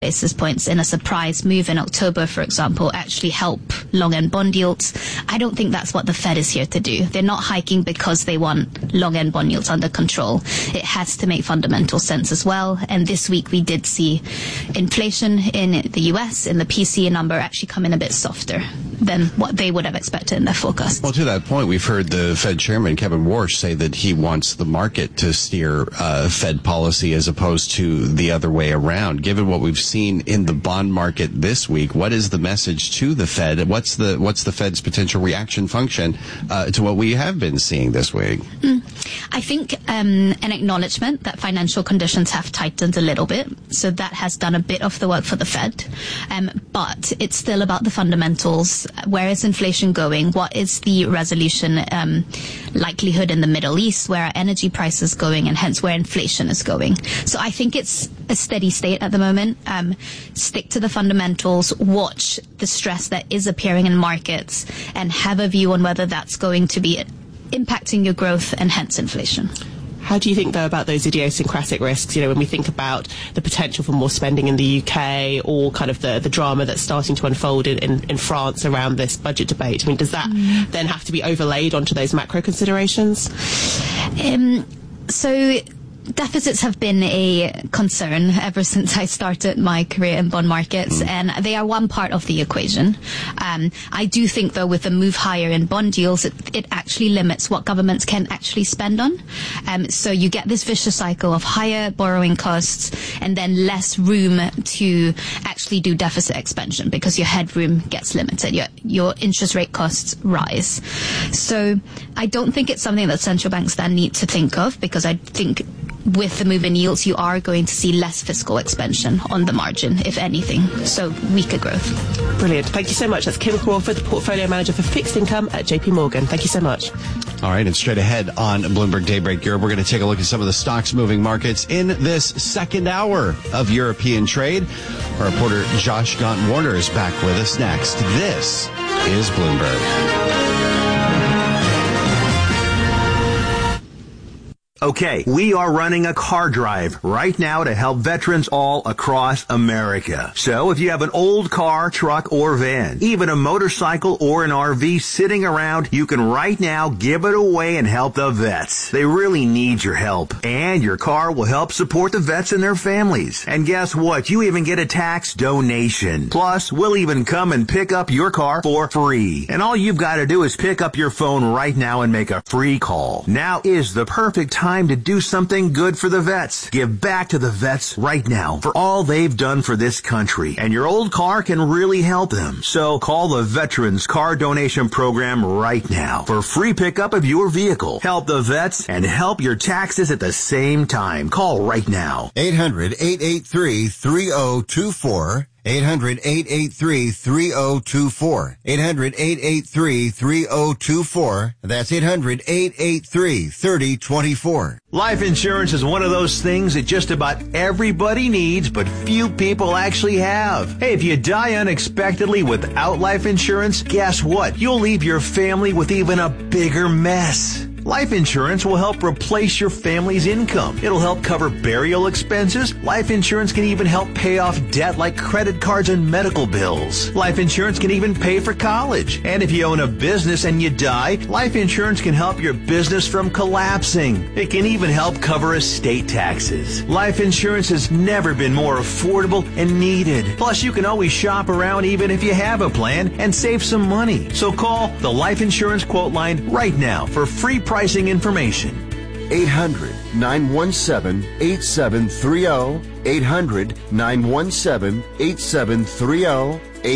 basis points in a surprise move in October, for example, actually help long-end bond yields. I don't think that's what the Fed is here to do. They're not hiking because they want long-end bond yields under control. It has to make fundamental sense as well. And this week we did see inflation in the US, in the PCE number, actually come in a bit softer than what they would have expected in their forecast. Well, to that point, we've heard the Fed chairman, Kevin Warsh, say that he wants the market to steer Fed policy as opposed to the other way around. Given what we've seen in the bond market this week, what is the message to the Fed? What's the Fed's potential reaction function to what we have been seeing this week? I think an acknowledgement that financial conditions have tightened a little bit. So that has done a bit of the work for the Fed. But it's still about the fundamentals. Where is inflation going? What is the resolution likelihood in the Middle East? Where are energy prices going? And hence where inflation is going. So I think it's a steady state at the moment. Stick to the fundamentals, watch the stress that is appearing in markets, and have a view on whether that's going to be impacting your growth and hence inflation. How do you think, though, about those idiosyncratic risks? You know, when we think about the potential for more spending in the UK, or kind of the drama that's starting to unfold in France around this budget debate, I mean, does that then have to be overlaid onto those macro considerations? So deficits have been a concern ever since I started my career in bond markets, and they are one part of the equation. I do think, though, with the move higher in bond yields, it actually limits what governments can actually spend on. So you get this vicious cycle of higher borrowing costs and then less room to actually do deficit expansion because your headroom gets limited. Your interest rate costs rise. So I don't think it's something that central banks then need to think of, because I think with the move in yields, you are going to see less fiscal expansion on the margin, if anything. So weaker growth. Brilliant. Thank you so much. That's Kim Crawford, the Portfolio Manager for Fixed Income at JP Morgan. Thank you so much. All right, and straight ahead on Bloomberg Daybreak Europe, we're going to take a look at some of the stocks moving markets in this second hour of European trade. Our reporter Josh Gaunt-Warner is back with us next. This is Bloomberg. Okay, we are running a car drive right now to help veterans all across America. So if you have an old car, truck, or van, even a motorcycle or an RV sitting around, you can right now give it away and help the vets. They really need your help. And your car will help support the vets and their families. And guess what? You even get a tax donation. Plus, we'll even come and pick up your car for free. And all you've got to do is pick up your phone right now and make a free call. Now is the perfect time to do something good for the vets. Give back to the vets right now for all they've done for this country. And your old car can really help them. So call the Veterans Car Donation Program right now for free pickup of your vehicle. Help the vets and help your taxes at the same time. Call right now. 800-883-3024. 800-883-3024. 800-883-3024. That's 800-883-3024. Life insurance is one of those things that just about everybody needs, but few people actually have. Hey, if you die unexpectedly without life insurance, guess what? You'll leave your family with even a bigger mess. Life insurance will help replace your family's income. It'll help cover burial expenses. Life insurance can even help pay off debt like credit cards and medical bills. Life insurance can even pay for college. And if you own a business and you die, life insurance can help your business from collapsing. It can even help cover estate taxes. Life insurance has never been more affordable and needed. Plus, you can always shop around even if you have a plan and save some money. So call the Life Insurance Quote Line right now for free pricing information. 800-917-8730. 800-917-8730.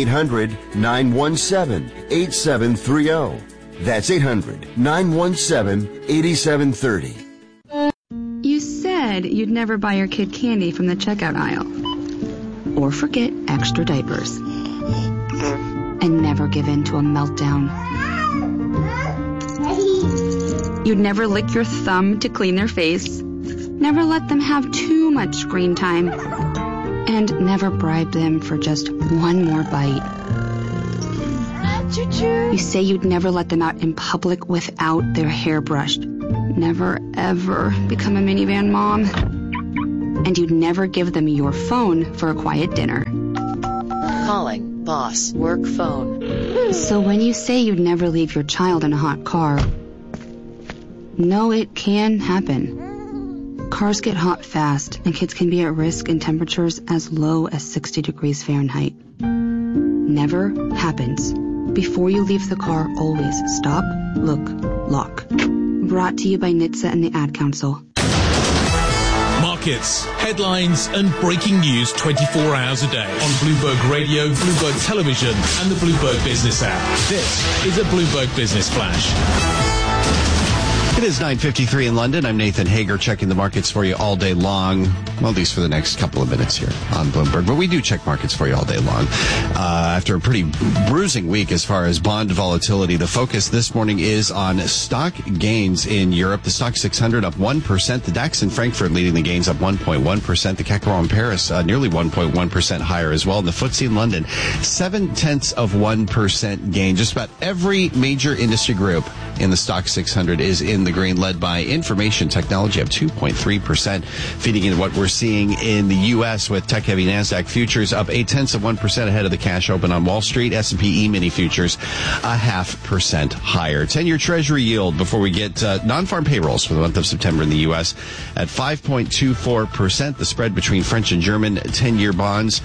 800-917-8730. That's 800-917-8730. You said you'd never buy your kid candy from the checkout aisle. Or forget extra diapers. And never give in to a meltdown. You'd never lick your thumb to clean their face. Never let them have too much screen time. And never bribe them for just one more bite. You say you'd never let them out in public without their hair brushed. Never, ever become a minivan mom. And you'd never give them your phone for a quiet dinner. Calling boss work phone. So when you say you'd never leave your child in a hot car, no, it can happen. Cars get hot fast, and kids can be at risk in temperatures as low as 60 degrees Fahrenheit. Never happens. Before you leave the car, always stop, look, lock. Brought to you by NHTSA and the Ad Council. Markets, headlines and breaking news 24 hours a day on Bloomberg Radio, Bloomberg Television and the Bloomberg Business app. This is a Bloomberg Business Flash. It is 9:53 in London. I'm Nathan Hager, checking the markets for you all day long. Well, at least for the next couple of minutes here on Bloomberg. But we do check markets for you all day long. After a pretty bruising week as far as bond volatility, the focus this morning is on stock gains in Europe. The Stock 600 up 1%. The DAX in Frankfurt leading the gains up 1.1%. The CAC 40 in Paris nearly 1.1% higher as well. And the FTSE in London, 0.7% gain. Just about every major industry group in the Stock 600 is in the green, led by information technology up 2.3%, feeding into what we're seeing in the U.S. with tech-heavy NASDAQ futures up 0.8% ahead of the cash open on Wall Street. S&P E-mini futures 0.5% higher. 10-year Treasury yield before we get non-farm payrolls for the month of September in the U.S. at 5.24%. The spread between French and German 10-year bonds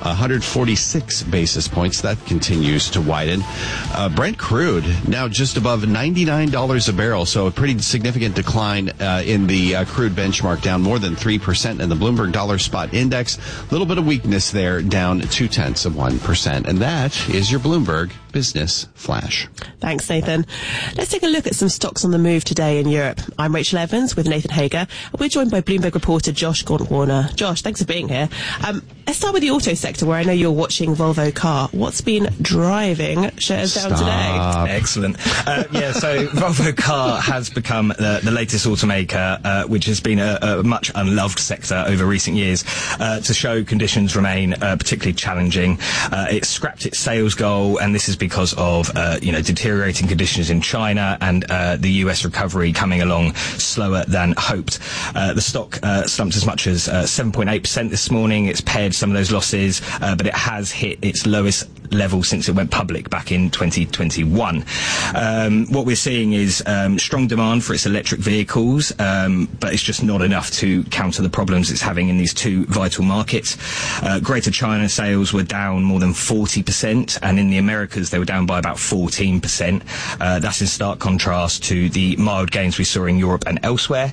146 basis points. That continues to widen. Brent crude now just above $99 a barrel, so a pretty significant decline in the crude benchmark, down more than 3%. And the Bloomberg Dollar Spot Index, a little bit of weakness there, down 0.2%. And that is your Bloomberg Business Flash. Thanks, Nathan. Let's take a look at some stocks on the move today in Europe. I'm Rachel Evans with Nathan Hager, and we're joined by Bloomberg reporter Josh Gaunt-Warner. Josh, thanks for being here. Let's start with the auto sector, where I know you're watching Volvo Car. What's been driving shares down today? Excellent. So Volvo Car has become the latest automaker, which has been a much unloved sector over recent years, to show conditions remain particularly challenging. It's scrapped its sales goal, and this is because of deteriorating conditions in China and the US recovery coming along slower than hoped. The stock slumped as much as 7.8% this morning. It's pared some of those losses, but it has hit its lowest level since it went public back in 2021. What we're seeing is strong demand for its electric vehicles, but it's just not enough to counter the problems it's having in these two vital markets. Greater China sales were down more than 40%, and in the Americas they were down by about 14%. That's in stark contrast to the mild gains we saw in Europe and elsewhere.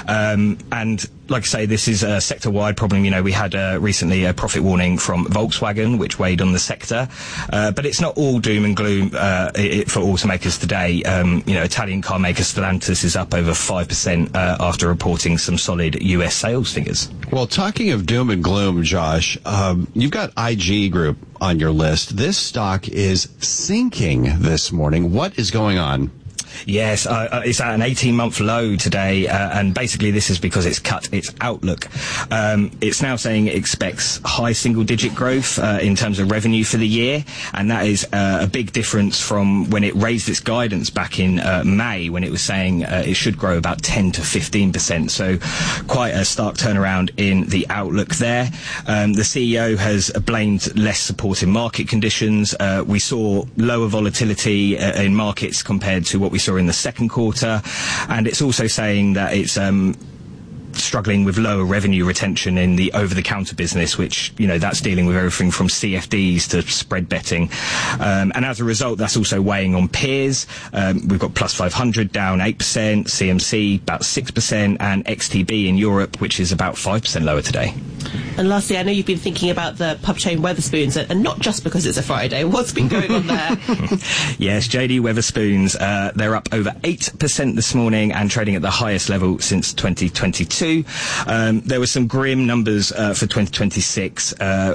And like I say, this is a sector-wide problem. We had recently a profit warning from Volkswagen, which weighed on the sector. But it's not all doom and gloom for automakers today. Italian car maker Stellantis is up over 5% after reporting some solid US sales figures. Well, talking of doom and gloom, Josh, you've got IG Group on your list. This stock is sinking this morning. What is going on? Yes, it's at an 18-month low today, and basically this is because it's cut its outlook. It's now saying it expects high single-digit growth in terms of revenue for the year, and that is a big difference from when it raised its guidance back in May, when it was saying it should grow about 10 to 15%. So quite a stark turnaround in the outlook there. The CEO has blamed less supportive market conditions. We saw lower volatility in markets compared to what we saw in the second quarter, and it's also saying that it's struggling with lower revenue retention in the over-the-counter business, which, that's dealing with everything from CFDs to spread betting. And as a result, that's also weighing on peers. We've got Plus 500 down 8%, CMC about 6%, and XTB in Europe, which is about 5% lower today. And lastly, I know you've been thinking about the pub chain Wetherspoons, and not just because it's a Friday. What's been going on there? Yes, JD Wetherspoons, they're up over 8% this morning and trading at the highest level since 2022. There were some grim numbers for 2026.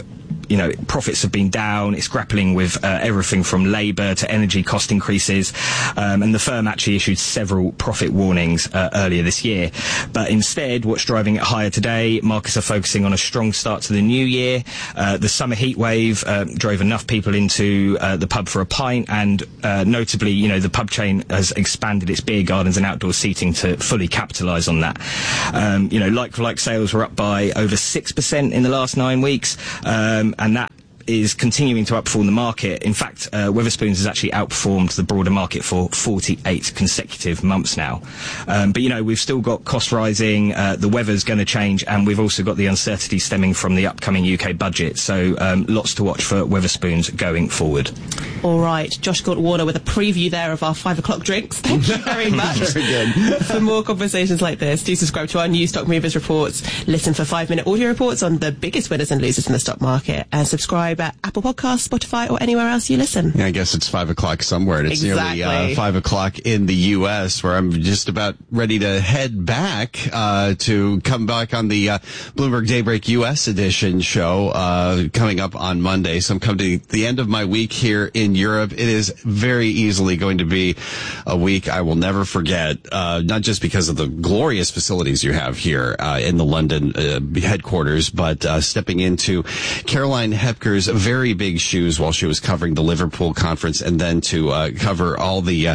profits have been down. It's grappling with everything from labour to energy cost increases, and the firm actually issued several profit warnings earlier this year. But instead, what's driving it higher today? Markets are focusing on a strong start to the new year. The summer heat wave drove enough people into the pub for a pint, and notably, the pub chain has expanded its beer gardens and outdoor seating to fully capitalise on that. Like-for-like sales were up by over 6% in the last 9 weeks, and that is continuing to outperform the market. In fact, Wetherspoons has actually outperformed the broader market for 48 consecutive months now. But we've still got cost rising, the weather's going to change, and we've also got the uncertainty stemming from the upcoming UK budget. So lots to watch for Wetherspoons going forward. All right, Josh Gaunt-Warner with a preview there of our 5 o'clock drinks. Thank you very much. Very good. For more conversations like this, do subscribe to our new Stock Movers reports. Listen for 5-minute audio reports on the biggest winners and losers in the stock market, and subscribe at Apple Podcasts, Spotify, or anywhere else you listen. Yeah, I guess it's 5 o'clock somewhere. And it's exactly. Nearly 5 o'clock in the U.S., where I'm just about ready to head back to come back on the Bloomberg Daybreak U.S. edition show coming up on Monday. So I'm coming to the end of my week here in Europe. It is very easily going to be a week I will never forget, not just because of the glorious facilities you have here in the London headquarters, but stepping into Caroline Hepker's very big shoes while she was covering the Liverpool conference, and then to cover all the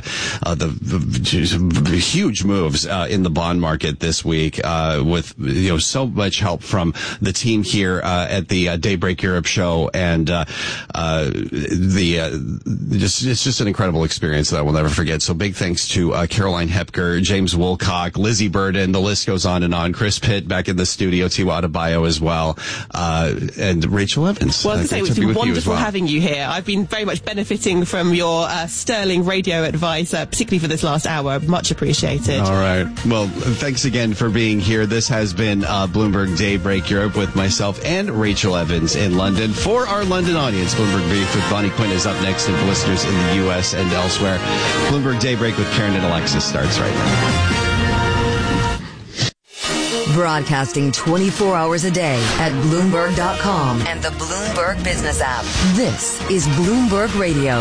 huge moves in the bond market this week, with so much help from the team here at the Daybreak Europe show, and it's just an incredible experience that I will never forget. So big thanks to Caroline Hepker, James Woolcock, Lizzie Burden, the list goes on and on. Chris Pitt back in the studio, Tiwa Adebayo as well, and Rachel Evans. Well, I was going to say, it's been wonderful having you here. I've been very much benefiting from your sterling radio advice, particularly for this last hour. Much appreciated. All right. Well, thanks again for being here. This has been Bloomberg Daybreak Europe with myself and Rachel Evans in London. For our London audience, Bloomberg Brief with Bonnie Quinn is up next, and for listeners in the U.S. and elsewhere, Bloomberg Daybreak with Karen and Alexis starts right now. Broadcasting 24 hours a day at Bloomberg.com and the Bloomberg Business app. This is Bloomberg Radio.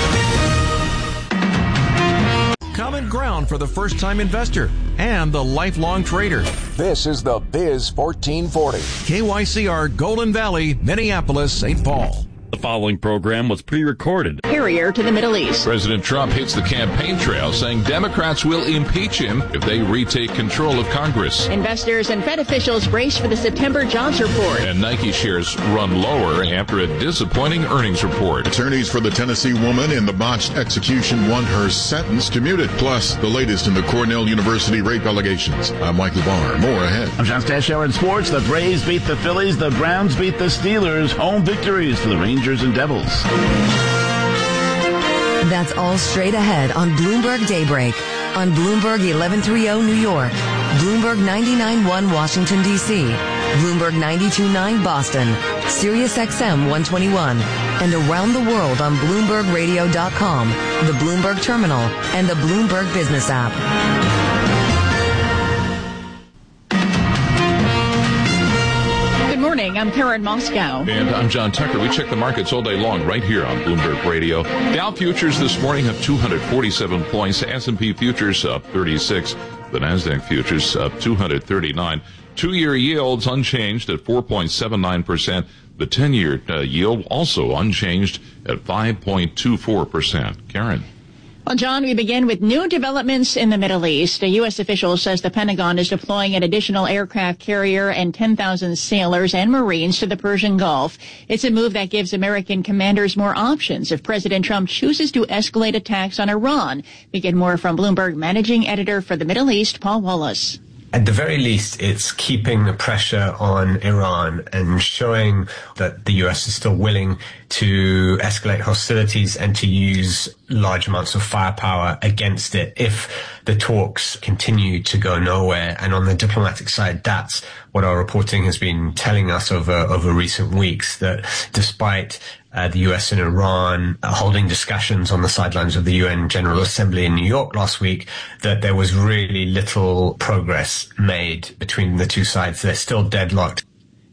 Common ground for the first-time investor and the lifelong trader. This is the Biz 1440. KYCR, Golden Valley, Minneapolis, St. Paul. The following program was pre-recorded. Carrier to the Middle East. President Trump hits the campaign trail, saying Democrats will impeach him if they retake control of Congress. Investors and Fed officials brace for the September jobs report. And Nike shares run lower after a disappointing earnings report. Attorneys for the Tennessee woman in the botched execution want her sentence commuted. Plus, the latest in the Cornell University rape allegations. I'm Michael Barr. More ahead. I'm John Stashower in sports. The Braves beat the Phillies. The Browns beat the Steelers. Home victories for the Rangers and Devils. That's all straight ahead on Bloomberg Daybreak, on Bloomberg 1130 New York, Bloomberg 99.1 Washington, D.C., Bloomberg 92.9 Boston, Sirius XM 121, and around the world on BloombergRadio.com, the Bloomberg Terminal, and the Bloomberg Business app. I'm Karen Moscow. And I'm John Tucker. We check the markets all day long right here on Bloomberg Radio. Dow futures this morning up 247 points. S&P futures up 36. The NASDAQ futures up 239. Two-year yields unchanged at 4.79%. The 10-year yield also unchanged at 5.24%. Karen. Well, John, we begin with new developments in the Middle East. A U.S. official says the Pentagon is deploying an additional aircraft carrier and 10,000 sailors and Marines to the Persian Gulf. It's a move that gives American commanders more options if President Trump chooses to escalate attacks on Iran. We get more from Bloomberg managing editor for the Middle East, Paul Wallace. At the very least, it's keeping the pressure on Iran and showing that the U.S. is still willing to escalate hostilities and to use large amounts of firepower against it if the talks continue to go nowhere. And on the diplomatic side, that's what our reporting has been telling us over recent weeks, that despite the U.S. and Iran holding discussions on the sidelines of the UN General Assembly in New York last week, that there was really little progress made between the two sides. They're still deadlocked.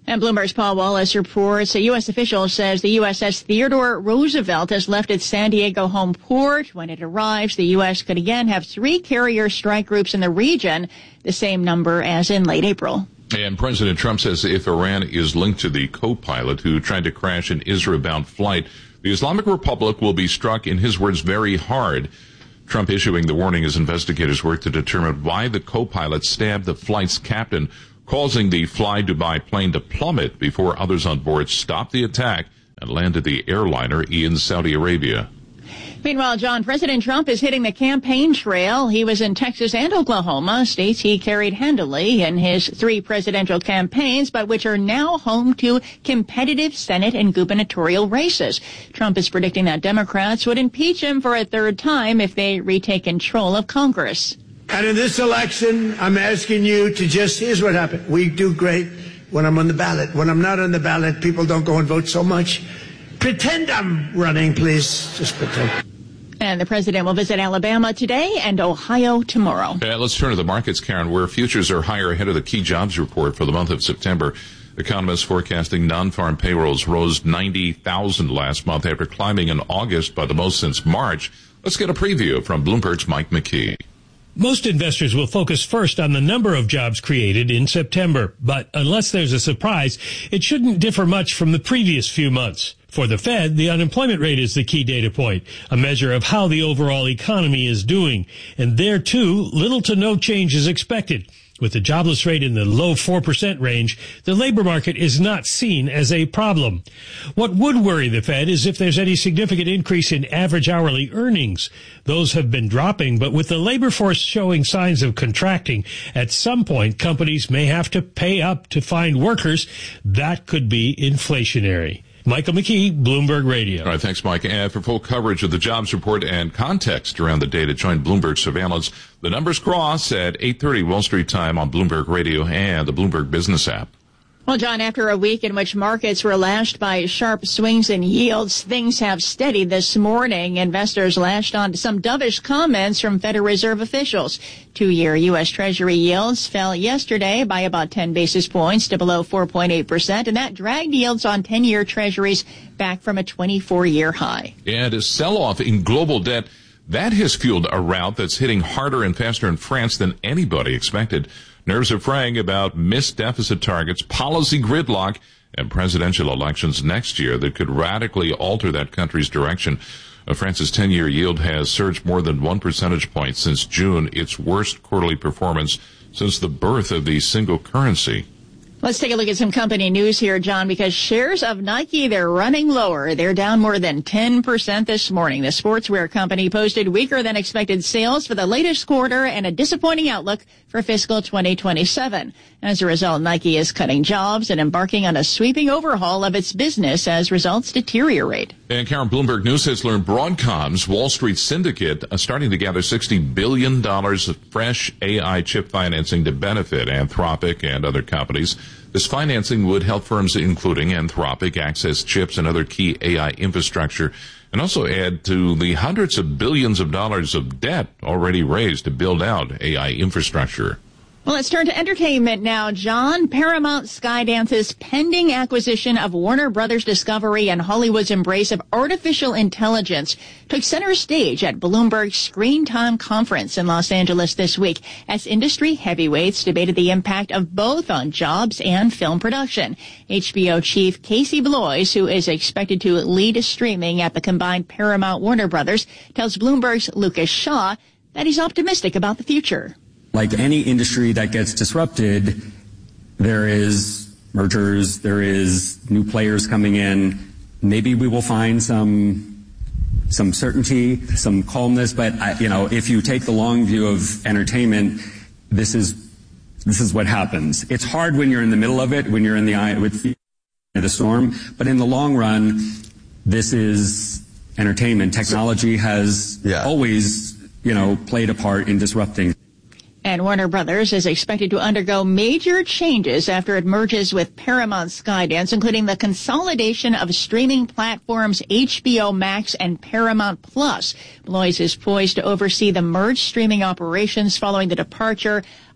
And Bloomberg's Paul Wallace reports a U.S. official says the USS Theodore Roosevelt has left its San Diego home port. When it arrives, the U.S. could again have 3 carrier strike groups in the region, the same number as in late April. And President Trump says if Iran is linked to the co-pilot who tried to crash an Israel-bound flight, the Islamic Republic will be struck, in his words, very hard. Trump issuing the warning as investigators work to determine why the co-pilot stabbed the flight's captain, causing the Fly Dubai plane to plummet before others on board stopped the attack and landed the airliner in Saudi Arabia. Meanwhile, John, President Trump is hitting the campaign trail. He was in Texas and Oklahoma, states he carried handily in his 3 presidential campaigns, but which are now home to competitive Senate and gubernatorial races. Trump is predicting that Democrats would impeach him for a 3rd time if they retake control of Congress. And in this election, I'm asking you to here's what happened. We do great when I'm on the ballot. When I'm not on the ballot, people don't go and vote so much. Pretend I'm running, please. Just pretend. And the president will visit Alabama today and Ohio tomorrow. Let's turn to the markets, Karen, where futures are higher ahead of the key jobs report for the month of September. Economists forecasting non-farm payrolls rose 90,000 last month after climbing in August by the most since March. Let's get a preview from Bloomberg's Mike McKee. Most investors will focus first on the number of jobs created in September, but unless there's a surprise, it shouldn't differ much from the previous few months. For the Fed, the unemployment rate is the key data point, a measure of how the overall economy is doing. And there, too, little to no change is expected. With the jobless rate in the low 4% range, the labor market is not seen as a problem. What would worry the Fed is if there's any significant increase in average hourly earnings. Those have been dropping, but with the labor force showing signs of contracting, at some point companies may have to pay up to find workers. That could be inflationary. Michael McKee, Bloomberg Radio. All right, thanks, Mike. And for full coverage of the jobs report and context around the data, join Bloomberg Surveillance. The numbers cross at 8:30 Wall Street time on Bloomberg Radio and the Bloomberg Business app. Well, John, after a week in which markets were lashed by sharp swings in yields, things have steadied this morning. Investors lashed on to some dovish comments from Federal Reserve officials. 2-year U.S. Treasury yields fell yesterday by about 10 basis points to below 4.8%, and that dragged yields on 10-year Treasuries back from a 24-year high. And a sell-off in global debt, that has fueled a rout that's hitting harder and faster in France than anybody expected. Nerves are fraying about missed deficit targets, policy gridlock, and presidential elections next year that could radically alter that country's direction. France's 10-year yield has surged more than 1 percentage point since June, its worst quarterly performance since the birth of the single currency. Let's take a look at some company news here, John, because shares of Nike, they're running lower. They're down more than 10% this morning. The sportswear company posted weaker than expected sales for the latest quarter and a disappointing outlook for fiscal 2027. As a result, Nike is cutting jobs and embarking on a sweeping overhaul of its business as results deteriorate. And Karen, Bloomberg News has learned Broadcom's Wall Street syndicate starting to gather $60 billion of fresh AI chip financing to benefit Anthropic and other companies. This financing would help firms including Anthropic access chips and other key AI infrastructure and also add to the hundreds of billions of dollars of debt already raised to build out AI infrastructure. Well, let's turn to entertainment now, John. Paramount Skydance's pending acquisition of Warner Brothers Discovery and Hollywood's embrace of artificial intelligence took center stage at Bloomberg's Screen Time Conference in Los Angeles this week as industry heavyweights debated the impact of both on jobs and film production. HBO chief Casey Bloys, who is expected to lead streaming at the combined Paramount Warner Brothers, tells Bloomberg's Lucas Shaw that he's optimistic about the future. Like any industry that gets disrupted, there is mergers, there is new players coming in. Maybe we will find some certainty, some calmness, but if you take the long view of entertainment, this is what happens. It's hard when you're in the middle of it, when you're in the eye with the storm, but in the long run, this is entertainment. Technology has always, played a part in disrupting. And Warner Brothers is expected to undergo major changes after it merges with Paramount Skydance, including the consolidation of streaming platforms HBO Max and Paramount Plus. Bloys is poised to oversee the merged streaming operations following the departure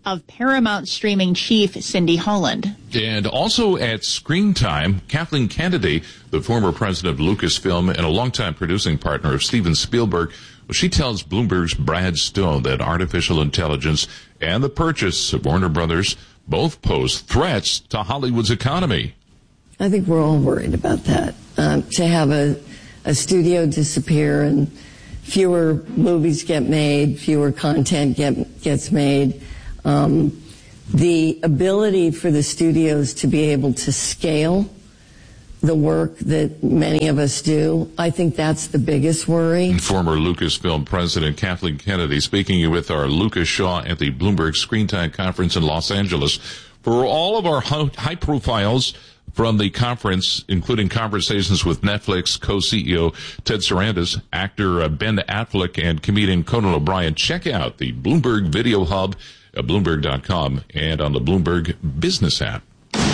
of Paramount streaming chief Cindy Holland. And also at Screen Time, Kathleen Kennedy, the former president of Lucasfilm and a longtime producing partner of Steven Spielberg, she tells Bloomberg's Brad Stone that artificial intelligence and the purchase of Warner Brothers both pose threats to Hollywood's economy. I think we're all worried about that. To have a studio disappear and fewer movies get made, fewer content gets made. The ability for the studios to be able to scale the work that many of us do, I think that's the biggest worry. And former Lucasfilm president Kathleen Kennedy speaking with our Lucas Shaw at the Bloomberg Screen Time Conference in Los Angeles. For all of our high profiles from the conference, including conversations with Netflix co-CEO Ted Sarandos, actor Ben Affleck, and comedian Conan O'Brien, check out the Bloomberg Video Hub at Bloomberg.com and on the Bloomberg Business app.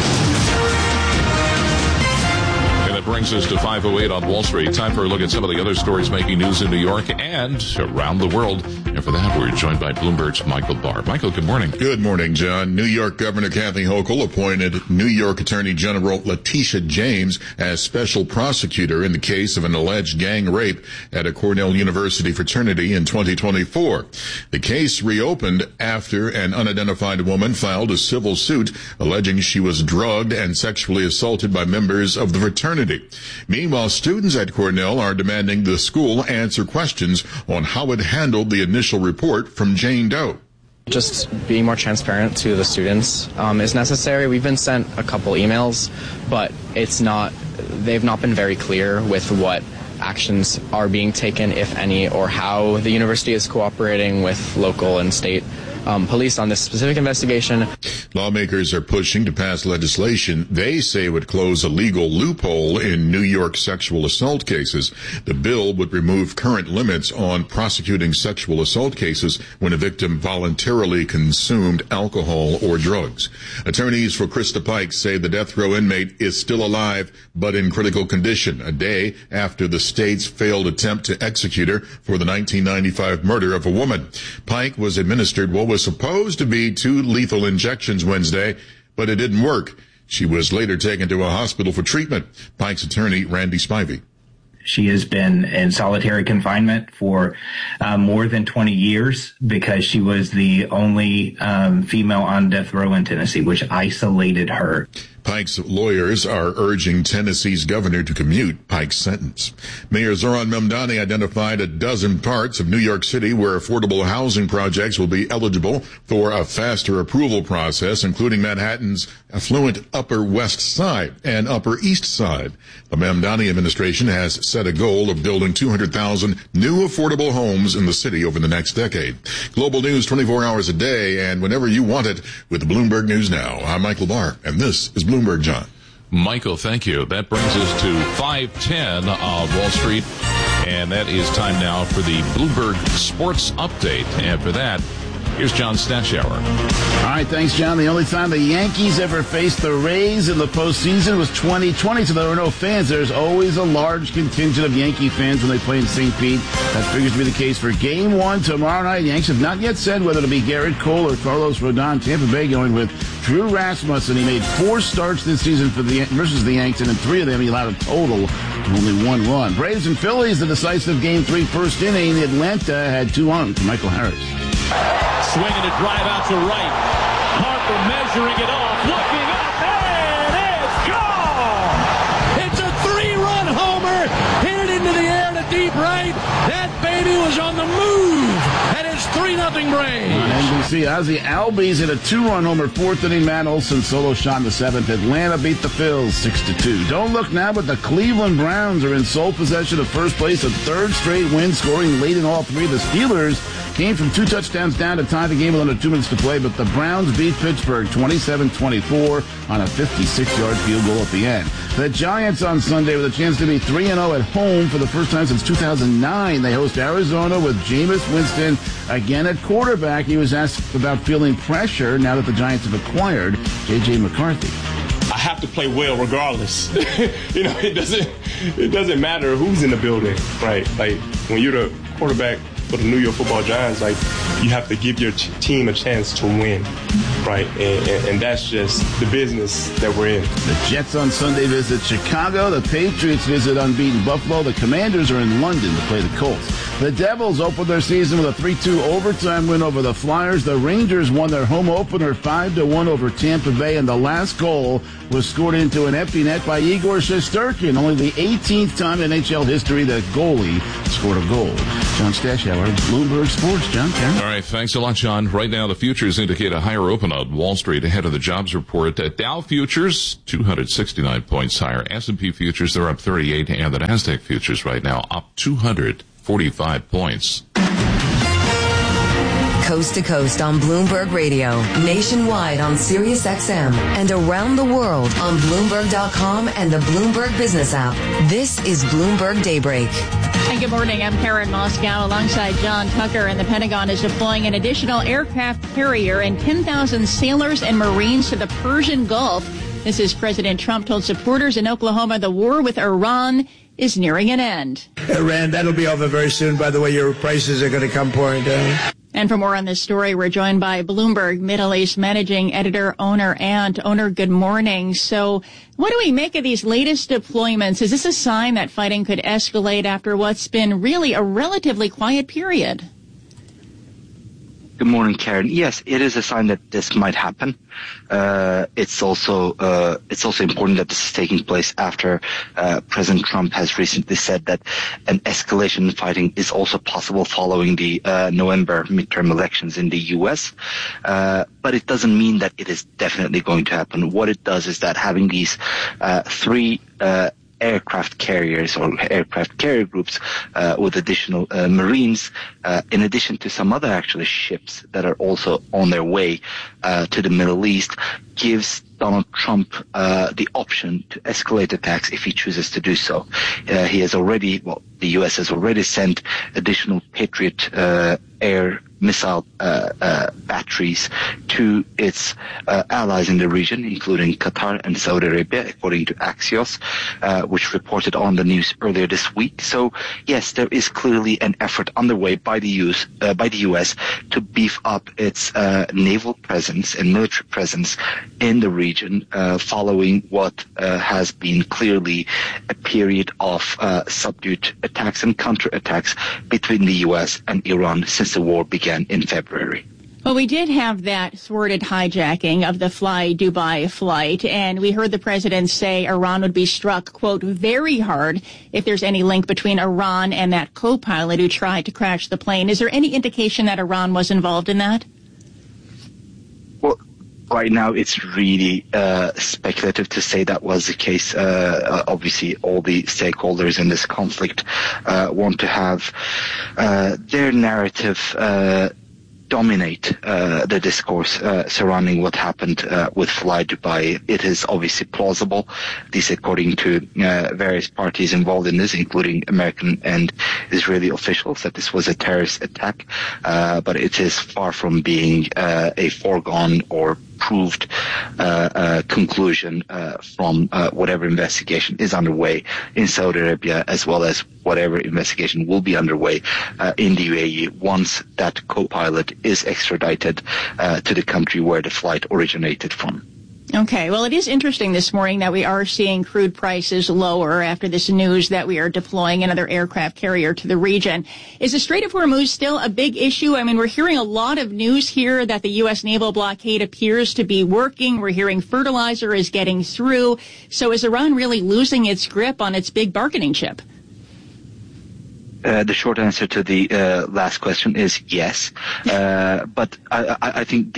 Brings us to 5:08 on Wall Street. Time for a look at some of the other stories making news in New York and around the world. And for that, we're joined by Bloomberg's Michael Barr. Michael, good morning. Good morning, John. New York Governor Kathy Hochul appointed New York Attorney General Letitia James as special prosecutor in the case of an alleged gang rape at a Cornell University fraternity in 2024. The case reopened after an unidentified woman filed a civil suit alleging she was drugged and sexually assaulted by members of the fraternity. Meanwhile, students at Cornell are demanding the school answer questions on how it handled the initial report from Jane Doe. Just being more transparent to the students is necessary. We've been sent a couple emails, but they've not been very clear with what actions are being taken, if any, or how the university is cooperating with local and state police on this specific investigation. Lawmakers are pushing to pass legislation they say would close a legal loophole in New York sexual assault cases. The bill would remove current limits on prosecuting sexual assault cases when a victim voluntarily consumed alcohol or drugs. Attorneys for Krista Pike say the death row inmate is still alive but in critical condition, a day after the state's failed attempt to execute her for the 1995 murder of a woman. Pike was administered what was supposed to be 2 lethal injections Wednesday, but it didn't work. She was later taken to a hospital for treatment. Pike's attorney, Randy Spivey. She has been in solitary confinement for more than 20 years because she was the only female on death row in Tennessee, which isolated her. Pike's lawyers are urging Tennessee's governor to commute Pike's sentence. Mayor Zohran Mamdani identified a dozen parts of New York City where affordable housing projects will be eligible for a faster approval process, including Manhattan's affluent Upper West Side and Upper East Side. The Mamdani administration has set a goal of building 200,000 new affordable homes in the city over the next decade. Global news 24 hours a day and whenever you want it with Bloomberg News Now. I'm Michael Barr, and this is Bloomberg, John. Michael, thank you. That brings us to 5:10 on Wall Street, and that is time now for the Bloomberg Sports Update. And for that, here's John Stashower. All right, thanks, John. The only time the Yankees ever faced the Rays in the postseason was 2020, so there were no fans. There's always a large contingent of Yankee fans when they play in St. Pete. That figures to be the case for Game 1 tomorrow night. The Yankees have not yet said whether it'll be Garrett Cole or Carlos Rodon. Tampa Bay going with Drew Rasmussen. He made 4 starts this season versus the Yanks, and in 3 of them he allowed a total of only 1 run. Braves and Phillies, the decisive Game 3 first inning. Atlanta had 2 on from Michael Harris. Swinging a drive out to right. Harper measuring it off, looking up, and it's gone! It's a 3-run homer, hit it into the air to deep right. That baby was on the move, and it's 3-0 Braves. On NBC, Ozzie Albies hit a 2-run homer, 4th inning. Matt Olson solo shot in the 7th. Atlanta beat the Phils 6-2. Don't look now, but the Cleveland Browns are in sole possession of first place, a 3rd straight win, scoring late in all 3. The Steelers came from 2 touchdowns down to tie the game with under 2 minutes to play, but the Browns beat Pittsburgh 27-24 on a 56-yard field goal at the end. The Giants on Sunday with a chance to be 3-0 at home for the first time since 2009. They host Arizona with Jameis Winston again at quarterback. He was asked about feeling pressure now that the Giants have acquired J.J. McCarthy. I have to play well regardless. It doesn't matter who's in the building, right? Like when you're the quarterback for the New York Football Giants, like you have to give your team a chance to win, right? And that's just the business that we're in. The Jets on Sunday visit Chicago. The Patriots visit unbeaten Buffalo. The Commanders are in London to play the Colts. The Devils opened their season with a 3-2 overtime win over the Flyers. The Rangers won their home opener 5-1 over Tampa Bay, and the last goal was scored into an empty net by Igor Shesterkin. Only the 18th time in NHL history that goalie scored a goal. John Stashauer, Bloomberg Sports. John, Karen. All right, thanks a lot, John. Right now, the futures indicate a higher open on Wall Street ahead of the jobs report. Dow futures 269 points higher. S&P futures, they're up 38, and the Nasdaq futures right now up 245 points. Coast to coast on Bloomberg Radio, nationwide on Sirius XM, and around the world on Bloomberg.com and the Bloomberg Business app. This is Bloomberg Daybreak. And good morning. I'm Karen Moscow alongside John Tucker, and the Pentagon is deploying an additional aircraft carrier and 10,000 sailors and Marines to the Persian Gulf. This is President Trump told supporters in Oklahoma the war with Iran is nearing an end. Iran, that'll be over very soon. By the way, your prices are going to come pouring down. And for more on this story, we're joined by Bloomberg Middle East Managing Editor, Owner, good morning. So what do we make of these latest deployments? Is this a sign that fighting could escalate after what's been really a relatively quiet period? Good morning, Karen. Yes, it is a sign that this might happen. It's also important that this is taking place after President Trump has recently said that an escalation in fighting is also possible following the November midterm elections in the U.S. But it doesn't mean that it is definitely going to happen. What it does is that having these three aircraft carriers or aircraft carrier groups with additional Marines, in addition to some other actually ships that are also on their way to the Middle East, gives Donald Trump the option to escalate attacks if he chooses to do so. The U.S. has already sent additional Patriot air missile batteries to its allies in the region, including Qatar and Saudi Arabia, according to Axios, which reported on the news earlier this week. So, yes, there is clearly an effort underway by the U.S. to beef up its naval presence and military presence in the region, following what has been clearly a period of subdued attacks and counterattacks between the U.S. and Iran since the war began in February. Well, we did have that thwarted hijacking of the Fly Dubai flight, and we heard the president say Iran would be struck, quote, very hard if there's any link between Iran and that co-pilot who tried to crash the plane. Is there any indication that Iran was involved in that? Well, right now it's really speculative to say that was the case. Obviously, all the stakeholders in this conflict want to have their narrative dominate the discourse surrounding what happened with Fly Dubai. It is obviously plausible, this according to various parties involved in this, including American and Israeli officials, that this was a terrorist attack, but it is far from being a foregone or proved conclusion from whatever investigation is underway in Saudi Arabia, as well as whatever investigation will be underway in the UAE once that co-pilot is extradited to the country where the flight originated from. Okay, well, it is interesting this morning that we are seeing crude prices lower after this news that we are deploying another aircraft carrier to the region. Is the Strait of Hormuz still a big issue? I mean, we're hearing a lot of news here that the U.S. naval blockade appears to be working. We're hearing fertilizer is getting through. So is Iran really losing its grip on its big bargaining chip? The short answer to the last question is yes. But I think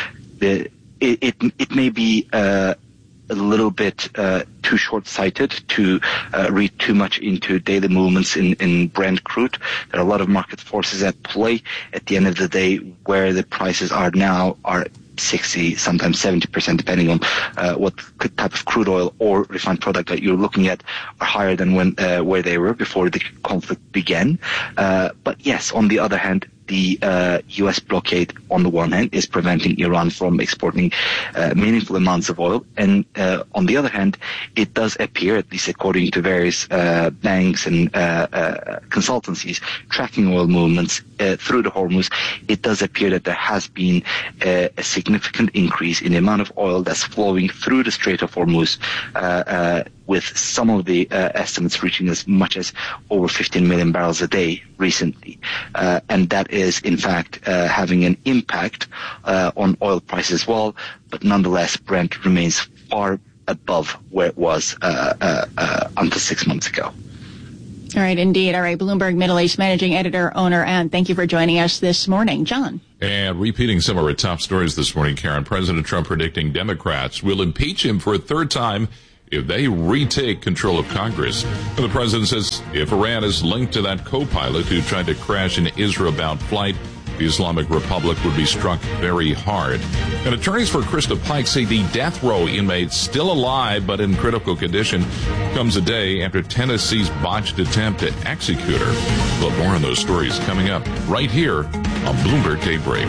it may be a little bit too short-sighted to read too much into daily movements in Brent crude. There are a lot of market forces at play. At the end of the day, where the prices are now are 60, sometimes 70%, depending on what type of crude oil or refined product that you're looking at, are higher than where they were before the conflict began. But yes, on the other hand, the U.S. blockade, on the one hand, is preventing Iran from exporting meaningful amounts of oil, and on the other hand, it does appear, at least according to various banks and consultancies tracking oil movements through the Hormuz, it does appear that there has been a significant increase in the amount of oil that's flowing through the Strait of Hormuz, with some of the estimates reaching as much as over 15 million barrels a day recently. And that is, in fact, having an impact on oil prices as well. But nonetheless, Brent remains far above where it was until 6 months ago. All right, indeed. All right, Bloomberg Middle East managing editor, owner, and thank you for joining us this morning. John. And repeating some of our top stories this morning, Karen, President Trump predicting Democrats will impeach him for a third time if they retake control of Congress. And the president says if Iran is linked to that co-pilot who tried to crash an Israel-bound flight, the Islamic Republic would be struck very hard. And attorneys for Krista Pike say the death row inmate, still alive but in critical condition, comes a day after Tennessee's botched attempt to execute her. But more on those stories coming up right here on Bloomberg Daybreak.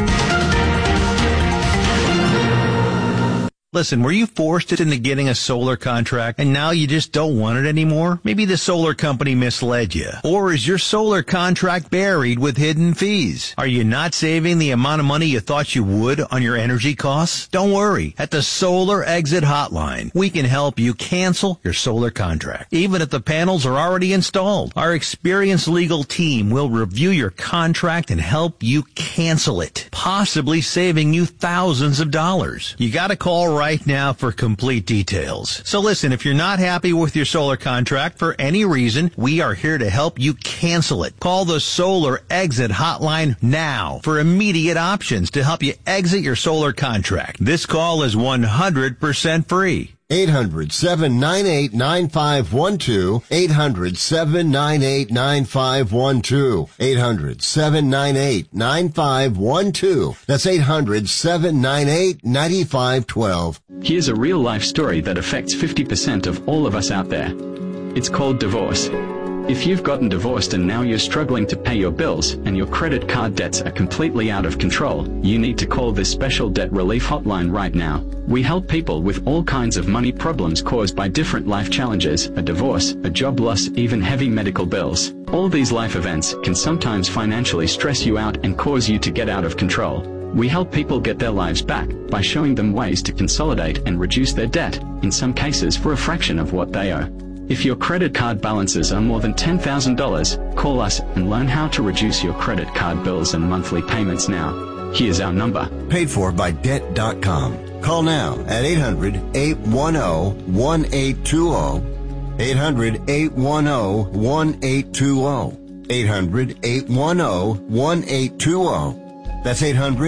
Listen, were you forced into getting a solar contract and now you just don't want it anymore? Maybe the solar company misled you. Or is your solar contract buried with hidden fees? Are you not saving the amount of money you thought you would on your energy costs? Don't worry. At the Solar Exit Hotline, we can help you cancel your solar contract, even if the panels are already installed. Our experienced legal team will review your contract and help you cancel it, possibly saving you thousands of dollars. You gotta call right now for complete details. So listen, if you're not happy with your solar contract for any reason, we are here to help you cancel it. Call the Solar Exit Hotline now for immediate options to help you exit your solar contract. This call is 100% free. 800-798-9512. 800-798-9512. 800-798-9512. That's 800-798-9512. Here's a real-life story that affects 50% of all of us out there. It's called divorce. If you've gotten divorced and now you're struggling to pay your bills and your credit card debts are completely out of control, you need to call this special debt relief hotline right now. We help people with all kinds of money problems caused by different life challenges, a divorce, a job loss, even heavy medical bills. All these life events can sometimes financially stress you out and cause you to get out of control. We help people get their lives back by showing them ways to consolidate and reduce their debt, in some cases for a fraction of what they owe. If your credit card balances are more than $10,000, call us and learn how to reduce your credit card bills and monthly payments now. Here's our number. Paid for by Debt.com. Call now at 800-810-1820. 800-810-1820. 800-810-1820. That's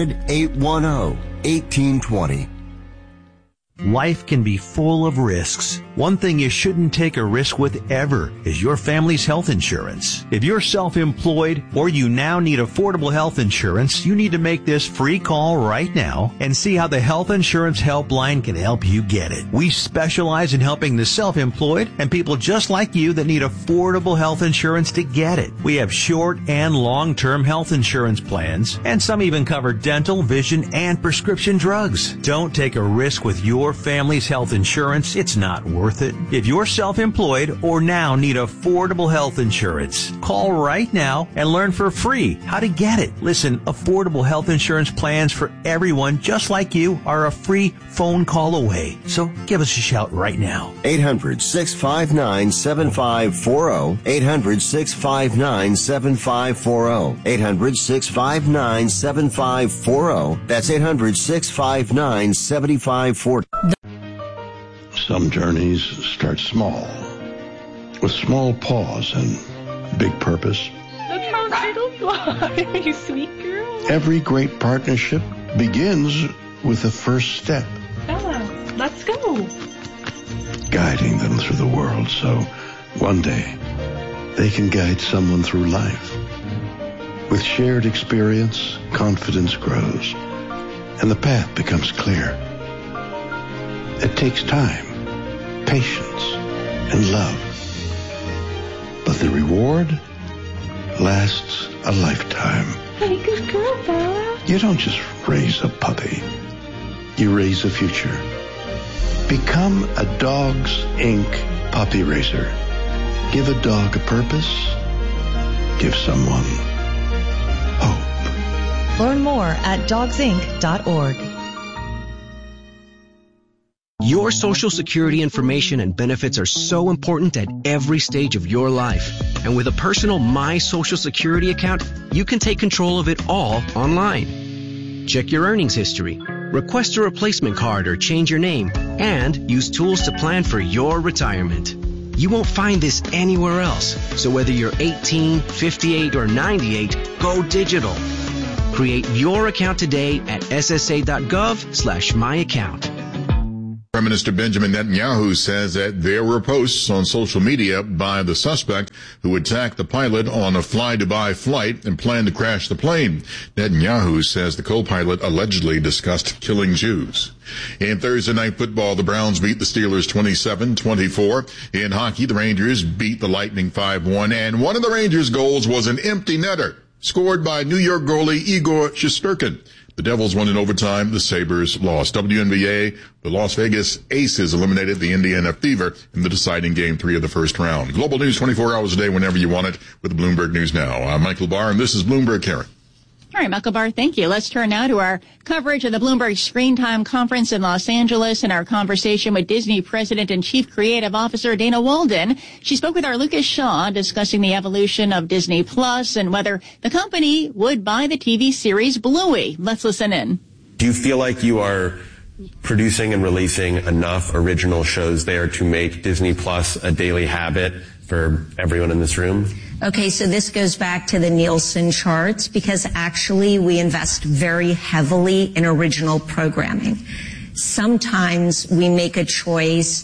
800-810-1820. Life can be full of risks. One thing you shouldn't take a risk with ever is your family's health insurance. If you're self-employed or you now need affordable health insurance, you need to make this free call right now and see how the Health Insurance Helpline can help you get it. We specialize in helping the self-employed and people just like you that need affordable health insurance to get it. We have short and long-term health insurance plans, and some even cover dental, vision, and prescription drugs. Don't take a risk with your family's health insurance. It's not worth it. If you're self-employed or now need affordable health insurance, call right now and learn for free how to get it. Listen, affordable health insurance plans for everyone just like you are a free phone call away. So give us a shout right now. 800-659-7540. 800-659-7540. 800-659-7540. That's 800-659-7540. Some journeys start small, with small pause and big purpose. Look how little you are, you sweet girl. Every great partnership begins with the first step. Bella, let's go. Guiding them through the world so one day they can guide someone through life. With shared experience, confidence grows, and the path becomes clear. It takes time, patience, and love. But the reward lasts a lifetime. Hey, good girl, Bella. You don't just raise a puppy. You raise a future. Become a Dogs Inc. puppy raiser. Give a dog a purpose. Give someone hope. Learn more at dogsinc.org. Your Social Security information and benefits are so important at every stage of your life. And with a personal My Social Security account, you can take control of it all online. Check your earnings history, request a replacement card or change your name, and use tools to plan for your retirement. You won't find this anywhere else. So whether you're 18, 58, or 98, go digital. Create your account today at ssa.gov/myaccount. Prime Minister Benjamin Netanyahu says that there were posts on social media by the suspect who attacked the pilot on a fly-Dubai flight and planned to crash the plane. Netanyahu says the co-pilot allegedly discussed killing Jews. In Thursday night football, the Browns beat the Steelers 27-24. In hockey, the Rangers beat the Lightning 5-1, and one of the Rangers' goals was an empty netter, scored by New York goalie Igor Shesterkin. The Devils won in overtime. The Sabres lost. WNBA, the Las Vegas Aces eliminated the Indiana Fever in the deciding Game 3 of the first round. Global news 24 hours a day whenever you want it with Bloomberg News Now. I'm Michael Barr, and this is Bloomberg Karen. All right, Michael Barr, thank you. Let's turn now to our coverage of the Bloomberg Screen Time Conference in Los Angeles and our conversation with Disney President and Chief Creative Officer Dana Walden. She spoke with our Lucas Shaw discussing the evolution of Disney Plus and whether the company would buy the TV series Bluey. Let's listen in. Do you feel like you are producing and releasing enough original shows there to make Disney Plus a daily habit for everyone in this room? Okay, so this goes back to the Nielsen charts because actually we invest very heavily in original programming. Sometimes we make a choice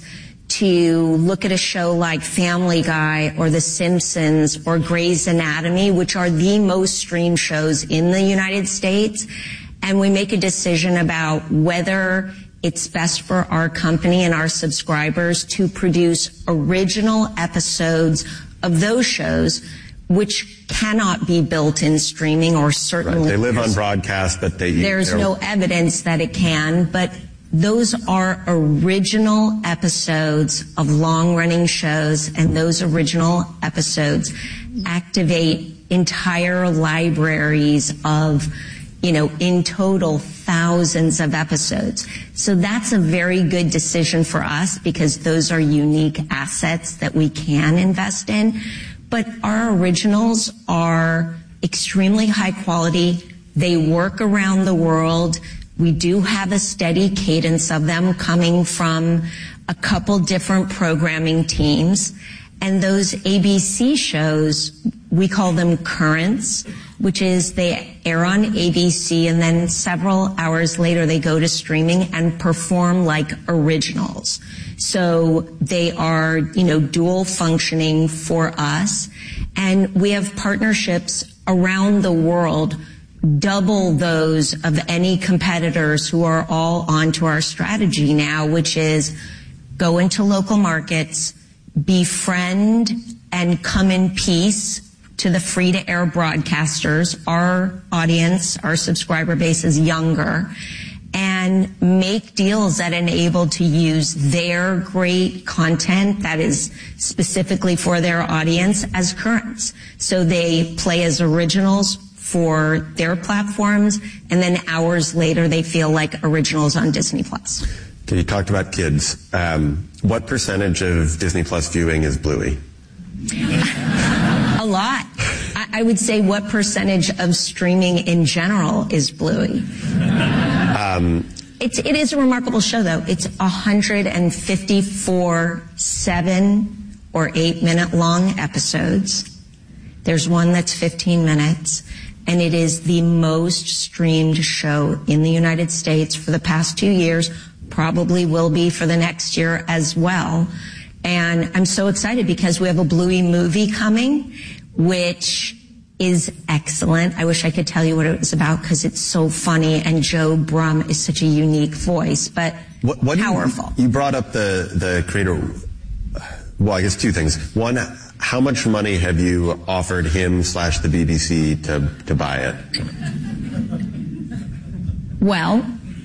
to look at a show like Family Guy or The Simpsons or Grey's Anatomy, which are the most streamed shows in the United States, and we make a decision about whether it's best for our company and our subscribers to produce original episodes of those shows which cannot be built in streaming or certainly... Right. They live on broadcast, but there's no evidence that it can, but those are original episodes of long-running shows, and those original episodes activate entire libraries of, in total, thousands of episodes. So that's a very good decision for us because those are unique assets that we can invest in. But our originals are extremely high quality. They work around the world. We do have a steady cadence of them coming from a couple different programming teams. And those ABC shows, we call them currents, which is they air on ABC and then several hours later they go to streaming and perform like originals. So they are, dual functioning for us. And we have partnerships around the world, double those of any competitors who are all onto our strategy now, which is go into local markets, befriend and come in peace to the free-to-air broadcasters. Our audience, our subscriber base is younger, and make deals that enable to use their great content that is specifically for their audience as currents. So they play as originals for their platforms, and then hours later they feel like originals on Disney Plus. Okay, you talked about kids. What percentage of Disney Plus viewing is Bluey? A lot. I would say what percentage of streaming in general is Bluey? It is a remarkable show, though. It's 154 7 or 8 minute long episodes. There's one that's 15 minutes, and it is the most streamed show in the United States for the past 2 years, probably will be for the next year as well. And I'm so excited because we have a Bluey movie coming, which is excellent. I wish I could tell you what it was about because it's so funny, and Joe Brum is such a unique voice, but powerful. You brought up the creator. Well, I guess two things. One, How much money have you offered him / the BBC to buy it? Well,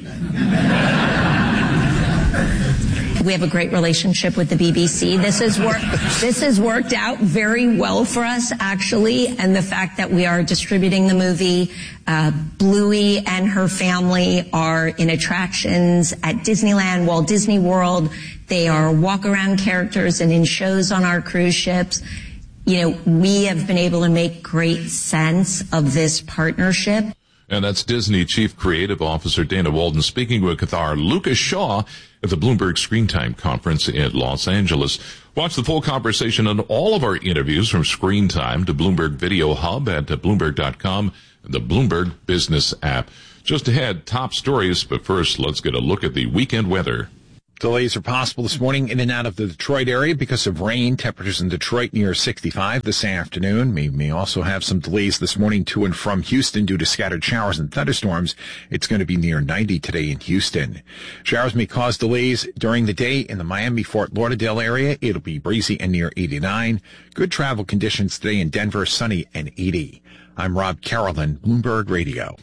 we have a great relationship with the BBC. This has worked out very well for us, actually, and the fact that we are distributing the movie, Bluey and her family are in attractions at Disneyland, Walt Disney World. They are walk-around characters and in shows on our cruise ships. You know, we have been able to make great sense of this partnership. And that's Disney Chief Creative Officer Dana Walden speaking with our Lucas Shaw at the Bloomberg Screen Time Conference in Los Angeles. Watch the full conversation on all of our interviews from Screen Time to Bloomberg Video Hub at Bloomberg.com and the Bloomberg Business app. Just ahead, top stories, but first, let's get a look at the weekend weather. Delays are possible this morning in and out of the Detroit area because of rain. Temperatures in Detroit near 65 this afternoon. We may also have some delays this morning to and from Houston due to scattered showers and thunderstorms. It's going to be near 90 today in Houston. Showers may cause delays during the day in the Miami-Fort Lauderdale area. It'll be breezy and near 89. Good travel conditions today in Denver, sunny and 80. I'm Rob Carolyn, Bloomberg Radio.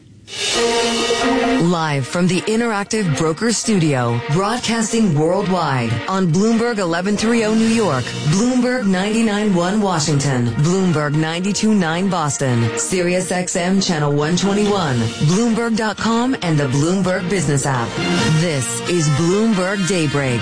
Live from the Interactive Brokers Studio, broadcasting worldwide on Bloomberg 1130 New York, Bloomberg 99.1 Washington, Bloomberg 92.9 Boston, Sirius XM Channel 121, Bloomberg.com and the Bloomberg Business app. This is Bloomberg Daybreak.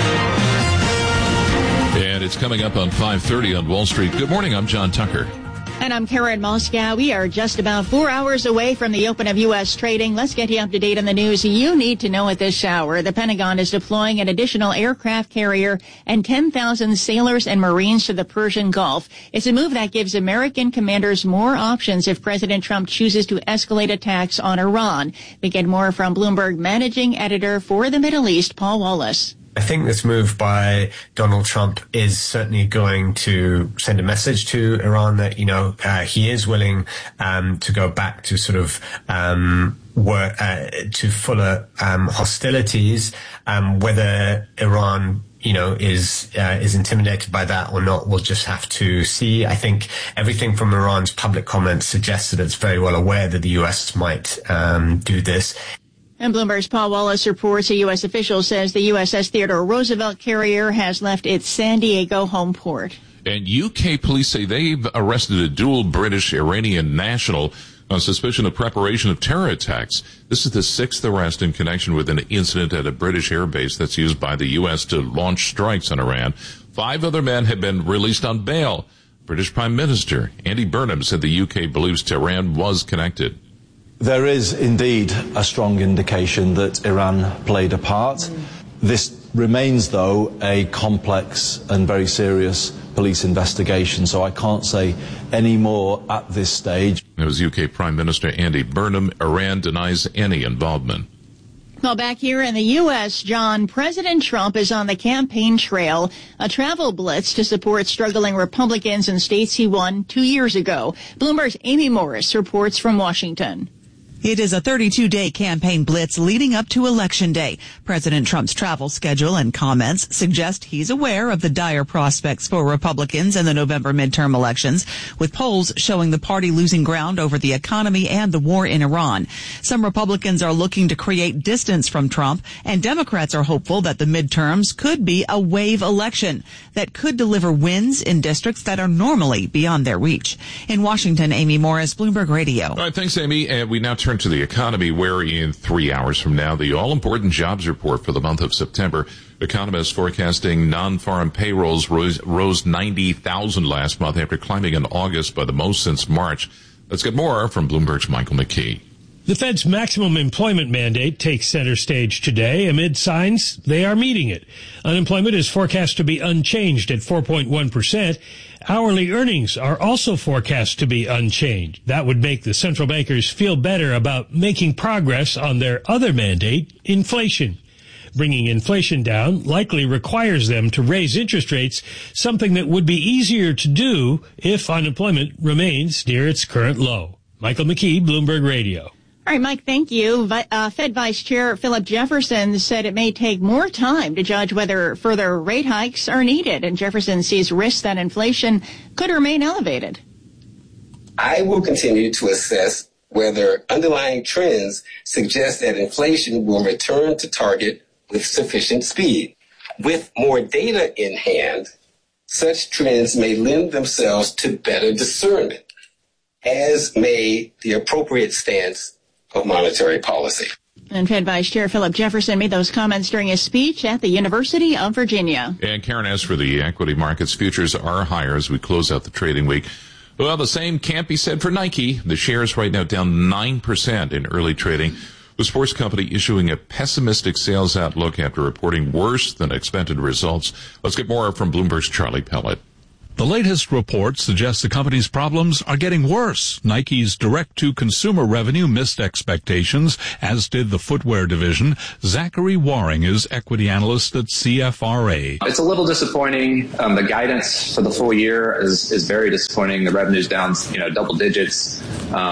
And it's coming up on 5:30 on Wall Street. Good morning, I'm John Tucker. And I'm Karen Moscow. We are just about 4 hours away from the open of U.S. trading. Let's get you up to date on the news you need to know at this hour. The Pentagon is deploying an additional aircraft carrier and 10,000 sailors and Marines to the Persian Gulf. It's a move that gives American commanders more options if President Trump chooses to escalate attacks on Iran. We get more from Bloomberg managing editor for the Middle East, Paul Wallace. I think this move by Donald Trump is certainly going to send a message to Iran that, he is willing to go back to sort of work to fuller hostilities. Whether Iran is intimidated by that or not, we'll just have to see. I think everything from Iran's public comments suggests that it's very well aware that the U.S. might do this. And Bloomberg's Paul Wallace reports a U.S. official says the USS Theodore Roosevelt carrier has left its San Diego home port. And UK police say they've arrested a dual British-Iranian national on suspicion of preparation of terror attacks. This is the sixth arrest in connection with an incident at a British airbase that's used by the U.S. to launch strikes on Iran. 5 other men have been released on bail. British Prime Minister Andy Burnham said the UK believes Tehran was connected. There is indeed a strong indication that Iran played a part. This remains, though, a complex and very serious police investigation, so I can't say any more at this stage. It was UK Prime Minister Andy Burnham. Iran denies any involvement. Well, back here in the U.S., John, President Trump is on the campaign trail, a travel blitz to support struggling Republicans in states he won 2 years ago. Bloomberg's Amy Morris reports from Washington. It is a 32-day campaign blitz leading up to Election Day. President Trump's travel schedule and comments suggest he's aware of the dire prospects for Republicans in the November midterm elections, with polls showing the party losing ground over the economy and the war in Iran. Some Republicans are looking to create distance from Trump, and Democrats are hopeful that the midterms could be a wave election that could deliver wins in districts that are normally beyond their reach. In Washington, Amy Morris, Bloomberg Radio. All right, thanks, Amy. And we now turn to the economy, where in 3 hours from now, the all-important jobs report for the month of September. Economists forecasting non-farm payrolls rose 90,000 last month after climbing in August by the most since March. Let's get more from Bloomberg's Michael McKee. The Fed's maximum employment mandate takes center stage today amid signs they are meeting it. Unemployment is forecast to be unchanged at 4.1%. Hourly earnings are also forecast to be unchanged. That would make the central bankers feel better about making progress on their other mandate, inflation. Bringing inflation down likely requires them to raise interest rates, something that would be easier to do if unemployment remains near its current low. Michael McKee, Bloomberg Radio. All right, Mike, thank you. Fed Vice Chair Philip Jefferson said it may take more time to judge whether further rate hikes are needed, and Jefferson sees risks that inflation could remain elevated. I will continue to assess whether underlying trends suggest that inflation will return to target with sufficient speed. With more data in hand, such trends may lend themselves to better discernment, as may the appropriate stance of monetary policy. And Fed Vice Chair Philip Jefferson made those comments during his speech at the University of Virginia. And Karen, as for the equity markets, futures are higher as we close out the trading week. Well, the same can't be said for Nike. The shares right now down 9% in early trading. The sports company issuing a pessimistic sales outlook after reporting worse than expected results. Let's get more from Bloomberg's Charlie Pellet. The latest report suggests the company's problems are getting worse. Nike's direct-to-consumer revenue missed expectations, as did the footwear division. Zachary Waring is equity analyst at CFRA. It's a little disappointing. The guidance for the full year is very disappointing. The revenue's down, double digits.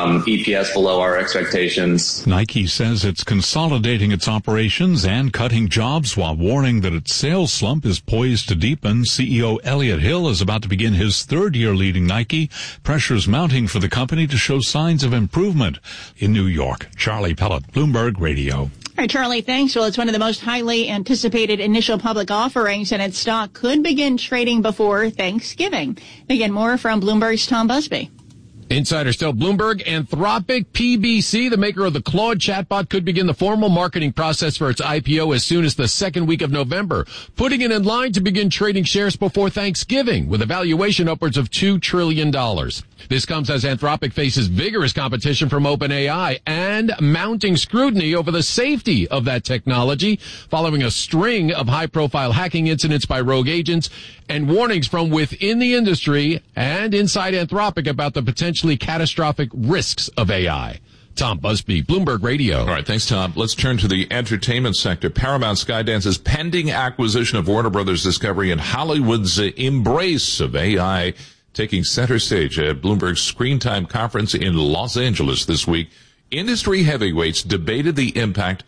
EPS below our expectations. Nike says it's consolidating its operations and cutting jobs while warning that its sales slump is poised to deepen. CEO Elliott Hill is about to begin his third year leading Nike. Pressures mounting for the company to show signs of improvement. In New York, Charlie Pellet, Bloomberg Radio. All right, Charlie, thanks. Well, it's one of the most highly anticipated initial public offerings, and its stock could begin trading before Thanksgiving. Again, more from Bloomberg's Tom Busby. Insiders tell Bloomberg Anthropic PBC, the maker of the Claude chatbot, could begin the formal marketing process for its IPO as soon as the second week of November, putting it in line to begin trading shares before Thanksgiving with a valuation upwards of $2 trillion. This comes as Anthropic faces vigorous competition from OpenAI and mounting scrutiny over the safety of that technology following a string of high-profile hacking incidents by rogue agents and warnings from within the industry and inside Anthropic about the potentially catastrophic risks of AI. Tom Busby, Bloomberg Radio. All right, thanks, Tom. Let's turn to the entertainment sector. Paramount Skydance's pending acquisition of Warner Brothers Discovery and Hollywood's embrace of AI taking center stage at Bloomberg's Screen Time conference in Los Angeles this week. Industry heavyweights debated the impact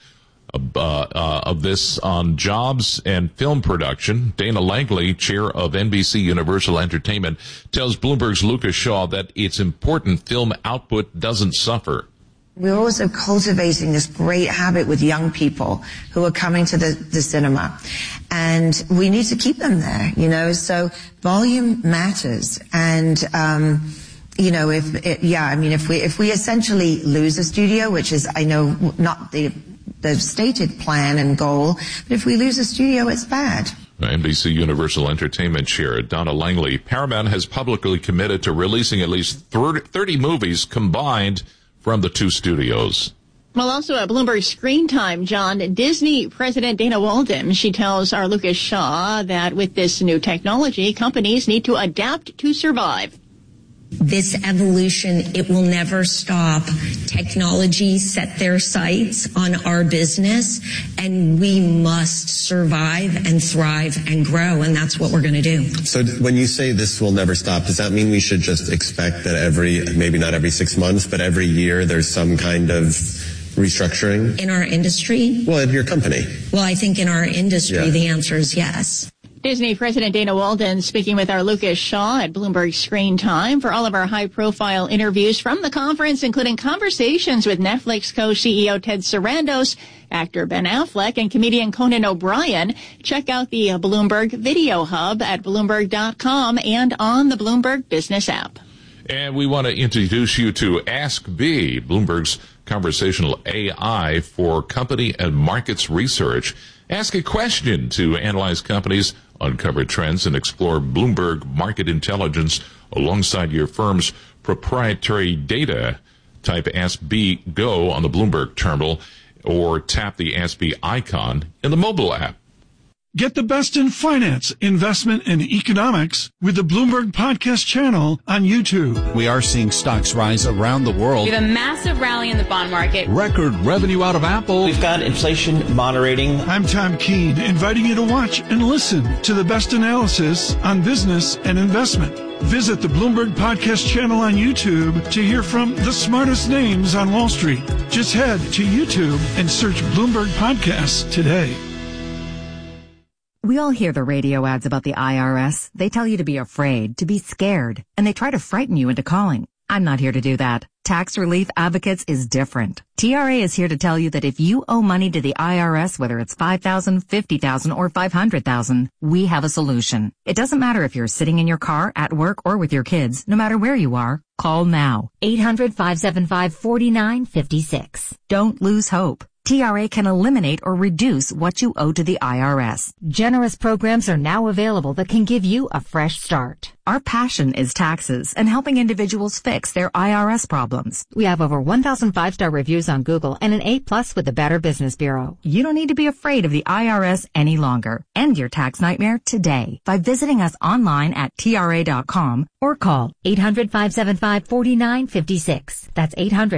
of this on jobs and film production. Dana Langley, chair of NBC Universal Entertainment, tells Bloomberg's Lucas Shaw that it's important film output doesn't suffer. We're also cultivating this great habit with young people who are coming to the cinema. And we need to keep them there, so volume matters. And, if we essentially lose a studio, which is, I know, not the stated plan and goal, but if we lose a studio, it's bad. NBC Universal Entertainment chair Donna Langley, Paramount has publicly committed to releasing at least 30 movies combined from the two studios. Well, also at Bloomberg Screen Time, John, Disney President Dana Walden, she tells our Lucas Shaw that with this new technology, companies need to adapt to survive. This evolution, it will never stop. Technology set their sights on our business, and we must survive and thrive and grow, and that's what we're going to do. So when you say this will never stop, does that mean we should just expect that maybe not every 6 months, but every year there's some kind of restructuring? In our industry? Well, in your company. Well, I think in our industry, The answer is yes. Disney President Dana Walden speaking with our Lucas Shaw at Bloomberg Screen Time for all of our high-profile interviews from the conference, including conversations with Netflix co-CEO Ted Sarandos, actor Ben Affleck, and comedian Conan O'Brien. Check out the Bloomberg Video Hub at Bloomberg.com and on the Bloomberg Business app. And we want to introduce you to Ask B, Bloomberg's conversational AI for company and markets research. Ask a question to analyze companies, uncover trends, and explore Bloomberg market intelligence alongside your firm's proprietary data. Type Ask B Go on the Bloomberg terminal or tap the Ask B icon in the mobile app. Get the best in finance, investment, and economics with the Bloomberg Podcast channel on YouTube. We are seeing stocks rise around the world. We have a massive rally in the bond market. Record revenue out of Apple. We've got inflation moderating. I'm Tom Keene, inviting you to watch and listen to the best analysis on business and investment. Visit the Bloomberg Podcast channel on YouTube to hear from the smartest names on Wall Street. Just head to YouTube and search Bloomberg Podcasts today. We all hear the radio ads about the IRS. They tell you to be afraid, to be scared, and they try to frighten you into calling. I'm not here to do that. Tax Relief Advocates is different. TRA is here to tell you that if you owe money to the IRS, whether it's $5,000, $50,000, or $500,000, we have a solution. It doesn't matter if you're sitting in your car, at work, or with your kids. No matter where you are, call now. 800-575-4956. Don't lose hope. TRA can eliminate or reduce what you owe to the IRS. Generous programs are now available that can give you a fresh start. Our passion is taxes and helping individuals fix their IRS problems. We have over 1,000 5-star reviews on Google and an A+ with the Better Business Bureau. You don't need to be afraid of the IRS any longer. End your tax nightmare today by visiting us online at TRA.com or call 800-575-4956. That's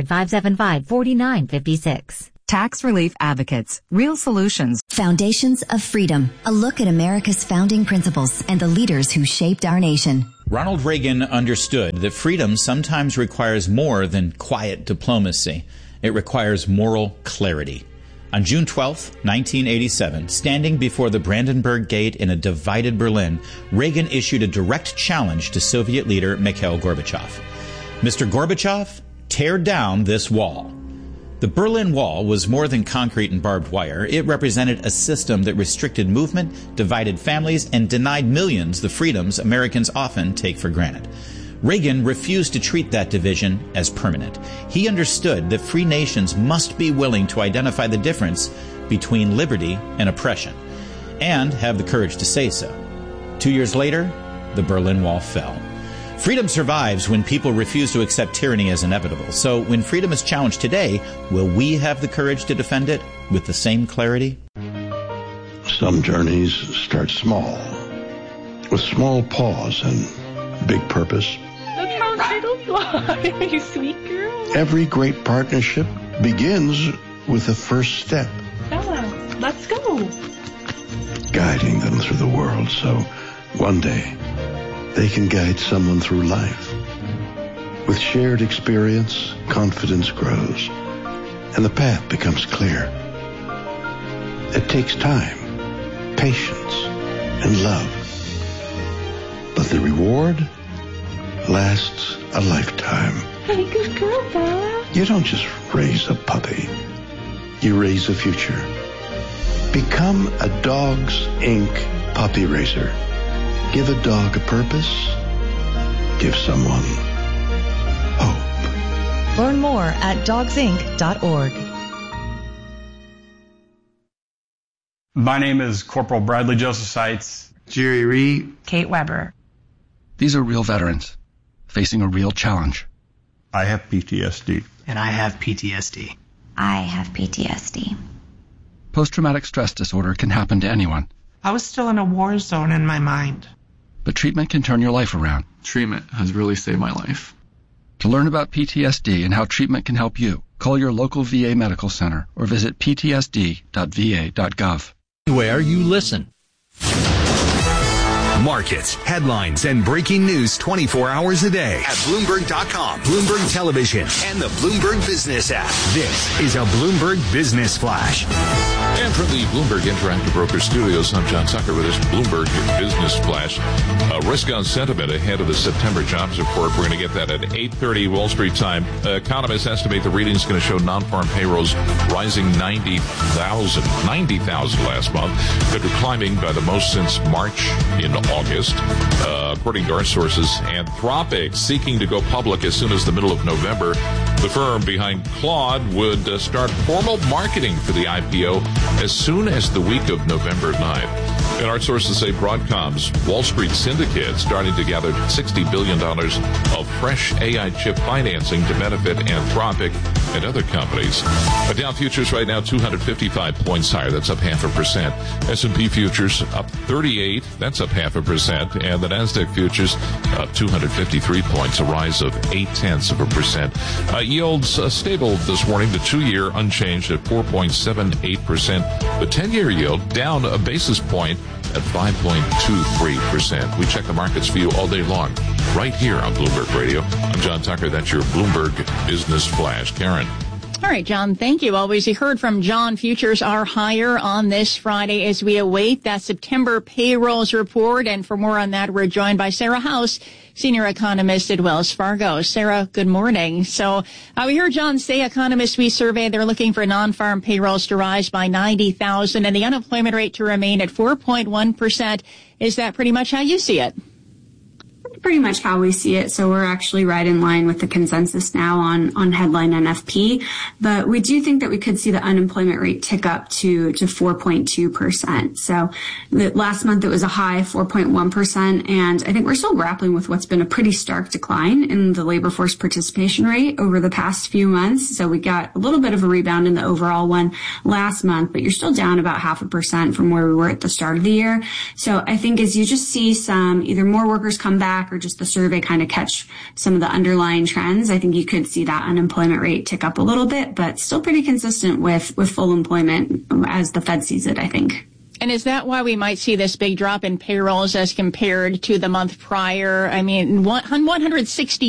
800-575-4956. Tax Relief Advocates. Real solutions. Foundations of Freedom. A look at America's founding principles and the leaders who shaped our nation. Ronald Reagan understood that freedom sometimes requires more than quiet diplomacy. It requires moral clarity. On June 12, 1987, standing before the Brandenburg Gate in a divided Berlin, Reagan issued a direct challenge to Soviet leader Mikhail Gorbachev. Mr. Gorbachev, tear down this wall. The Berlin Wall was more than concrete and barbed wire. It represented a system that restricted movement, divided families, and denied millions the freedoms Americans often take for granted. Reagan refused to treat that division as permanent. He understood that free nations must be willing to identify the difference between liberty and oppression, and have the courage to say so. 2 years later, the Berlin Wall fell. Freedom survives when people refuse to accept tyranny as inevitable. So when freedom is challenged today, will we have the courage to defend it with the same clarity? Some journeys start small, with small pause and big purpose. Look how little you are, you sweet girl. Every great partnership begins with the first step. Bella, let's go. Guiding them through the world so one day they can guide someone through life. With shared experience, confidence grows, and the path becomes clear. It takes time, patience, and love. But the reward lasts a lifetime. Hey, good girl, Bella. You don't just raise a puppy. You raise a future. Become a Dogs Inc. puppy raiser. Give a dog a purpose. Give someone hope. Learn more at dogsinc.org. My name is Corporal Bradley Joseph Seitz. Jerry Reed. Kate Weber. These are real veterans facing a real challenge. I have PTSD. And I have PTSD. I have PTSD. Post-traumatic stress disorder can happen to anyone. I was still in a war zone in my mind. But treatment can turn your life around. Treatment has really saved my life. To learn about PTSD and how treatment can help you, call your local VA medical center or visit ptsd.va.gov. Where you listen. Markets, headlines, and breaking news 24 hours a day at Bloomberg.com, Bloomberg Television, and the Bloomberg Business app. This is a Bloomberg Business Flash. And from the Bloomberg Interactive Broker Studios, I'm John Tucker with this Bloomberg Business Flash. Risk on sentiment ahead of the September jobs report. We're going to get that at 8:30 Wall Street time. Economists estimate the reading is going to show non-farm payrolls rising 90,000 last month, but climbing by the most since March in August. According to our sources, Anthropic seeking to go public as soon as the middle of November. The firm behind Claude would start formal marketing for the IPO as soon as the week of November 9th. And our sources say Broadcom's Wall Street syndicate starting to gather $60 billion of fresh AI chip financing to benefit Anthropic and other companies. The Dow futures right now 255 points higher. That's up 0.5%. S&P futures up 38. That's up 0.5%. And the Nasdaq futures up 253 points, a rise of 0.8%. Yields stable this morning. The 2-year unchanged at 4.78%. The 10-year yield down a basis point at 5.23%. We check the markets for you all day long, right here on Bloomberg Radio. I'm John Tucker. That's your Bloomberg Business Flash. Karen. All right, John, thank you. Always you heard from John. Futures are higher on this Friday as we await that September payrolls report. And for more on that, we're joined by Sarah House, senior economist at Wells Fargo. Sarah, good morning. So we heard John say economists we surveyed, they're looking for non-farm payrolls to rise by 90,000 and the unemployment rate to remain at 4.1%. Is that pretty much how you see it? Pretty much how we see it. So we're actually right in line with the consensus now on headline NFP. But we do think that we could see the unemployment rate tick up to 4.2%. So last month it was a high 4.1%. And I think we're still grappling with what's been a pretty stark decline in the labor force participation rate over the past few months. So we got a little bit of a rebound in the overall one last month, but you're still down about 0.5% from where we were at the start of the year. So I think as you just see some either more workers come back or just the survey kind of catch some of the underlying trends, I think you could see that unemployment rate tick up a little bit, but still pretty consistent with full employment as the Fed sees it, I think. And is that why we might see this big drop in payrolls as compared to the month prior? I mean, 160